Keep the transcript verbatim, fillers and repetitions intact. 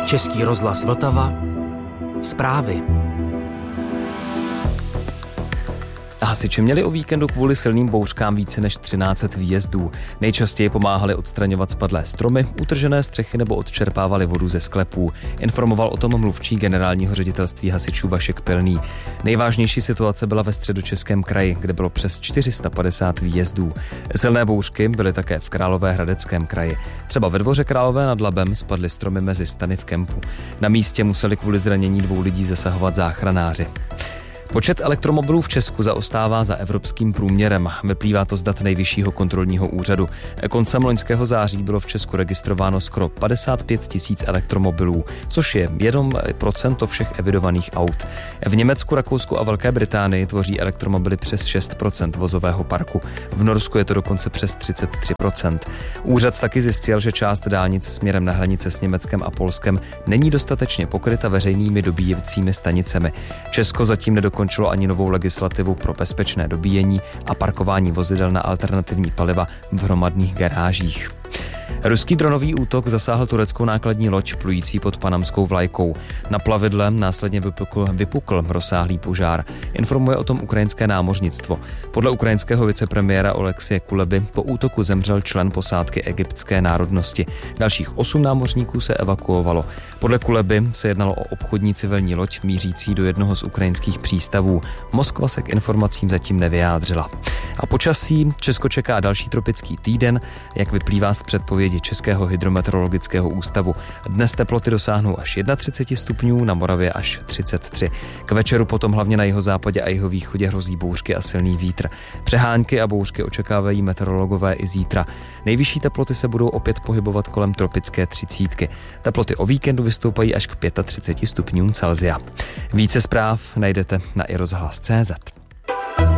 Český rozhlas Vltava. Zprávy. Hasiči měli o víkendu kvůli silným bouřkám více než třináct set výjezdů. Nejčastěji pomáhali odstraňovat spadlé stromy, utržené střechy nebo odčerpávali vodu ze sklepů. Informoval o tom mluvčí generálního ředitelství hasičů Vašek Pilný. Nejvážnější situace byla ve Středočeském kraji, kde bylo přes čtyři sta padesát výjezdů. Silné bouřky byly také v Královéhradeckém kraji. Třeba ve Dvoře Králové nad Labem spadly stromy mezi stany v kempu. Na místě museli kvůli zranění dvou lidí zasahovat záchranáři. Počet elektromobilů v Česku zaostává za evropským průměrem. Vyplývá to z dat Nejvyššího kontrolního úřadu. Koncem loňského září bylo v Česku registrováno skoro padesát pět tisíc elektromobilů, což je jenom procento všech evidovaných aut. V Německu, Rakousku a Velké Británii tvoří elektromobily přes šest procent vozového parku. V Norsku je to dokonce přes třicet tři procent. Úřad taky zjistil, že část dálnic směrem na hranice s Německem a Polskem není dostatečně pokryta veřejnými dobíjecími stanicemi. Česko zatím nedokončilo Končilo ani novou legislativu pro bezpečné dobíjení a parkování vozidel na alternativní paliva v hromadných garážích. Ruský dronový útok zasáhl tureckou nákladní loď plující pod panamskou vlajkou. Na plavidle následně vypukl, vypukl rozsáhlý požár. Informuje o tom ukrajinské námořnictvo. Podle ukrajinského vicepremiéra Oleksije Kuleby po útoku zemřel člen posádky egyptské národnosti. Dalších osm námořníků se evakuovalo. Podle Kuleby se jednalo o obchodní civilní loď mířící do jednoho z ukrajinských přístavů. Moskva se k informacím zatím nevyjádřila. A počasí Česko čeká další tropický týden, jak vyplývá z předpovědi Českého hydrometeorologického ústavu. Dnes teploty dosáhnou až třicet jedna stupňů, na Moravě až třicet tři. K večeru potom hlavně na jihozápadě a jihovýchodě hrozí bouřky a silný vítr. Přehánky a bouřky očekávají meteorologové i zítra. Nejvyšší teploty se budou opět pohybovat kolem tropické třicítky. Teploty o víkendu vystoupají až k třiceti pěti stupňům Celsia. Více zpráv najdete na i rozhlas tečka cé zet.